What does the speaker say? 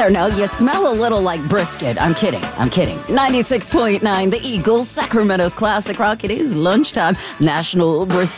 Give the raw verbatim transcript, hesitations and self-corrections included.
don't know. You smell a little like brisket. I'm kidding. I'm kidding. ninety-six point nine, The Eagle, Sacramento's classic rock. It is lunchtime. National Brisket